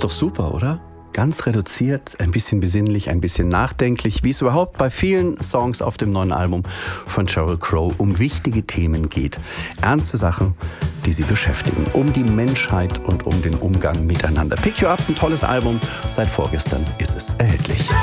doch super, oder? Ganz reduziert, ein bisschen besinnlich, ein bisschen nachdenklich, wie es überhaupt bei vielen Songs auf dem neuen Album von Sheryl Crow um wichtige Themen geht. Ernste Sachen, die sie beschäftigen. Um die Menschheit und um den Umgang miteinander. Pick You Up, ein tolles Album. Seit vorgestern ist es erhältlich.